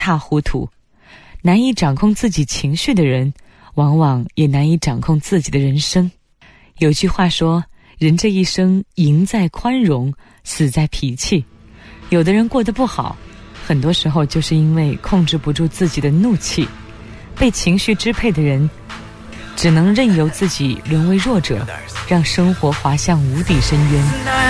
塌糊涂。难以掌控自己情绪的人，往往也难以掌控自己的人生。有句话说，人这一生赢在宽容，死在脾气。有的人过得不好，很多时候就是因为控制不住自己的怒气。被情绪支配的人，只能任由自己沦为弱者，让生活滑向无底深渊。